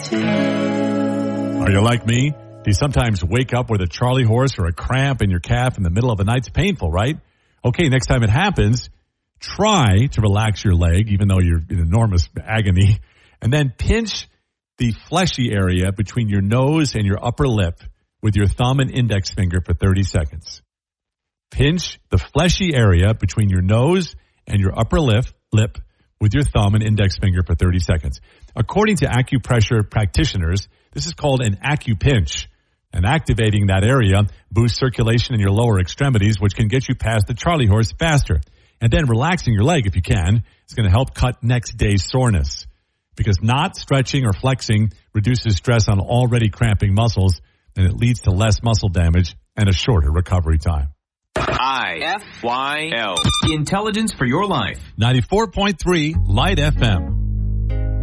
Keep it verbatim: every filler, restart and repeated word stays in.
Are you like me? Do you sometimes wake up with a Charlie horse or a cramp in your calf in the middle of the night? It's painful, right? Okay, next time it happens, try to relax your leg, even though you're in enormous agony, and then pinch the fleshy area between your nose and your upper lip with your thumb and index finger for thirty seconds. Pinch the fleshy area between your nose and your upper lip, lip with your thumb and index finger for thirty seconds. According to acupressure practitioners, this is called an acupinch. And activating that area boosts circulation in your lower extremities, which can get you past the Charlie horse faster. And then relaxing your leg, if you can, is going to help cut next day's soreness. Because not stretching or flexing reduces stress on already cramping muscles, and it leads to less muscle damage and a shorter recovery time. I F Y L. Intelligence for your life. ninety-four point three Light F M.